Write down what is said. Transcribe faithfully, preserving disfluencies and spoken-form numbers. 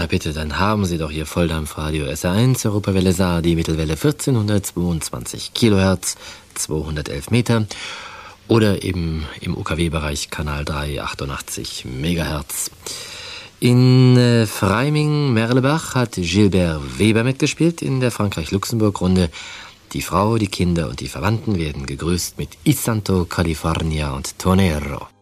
Na bitte, dann haben Sie doch Ihr Volldampfradio S R eins, Europawelle Saar, die Mittelwelle vierzehnhundertzweiundzwanzig Kilohertz, zweihundertelf Meter. Oder eben im U K W-Bereich Kanal drei, achtundachtzig Megahertz. In äh, Freiming-Merlebach hat Gilbert Weber mitgespielt in der Frankreich-Luxemburg-Runde. Die Frau, die Kinder und die Verwandten werden gegrüßt mit I Santo, California und Tonero.